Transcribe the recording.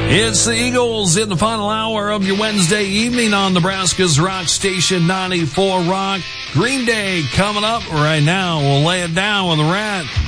It's the Eagles in the final hour of your Wednesday evening on Nebraska's Rock Station 94 Rock. Green Day coming up right now. We'll lay it down with Rat.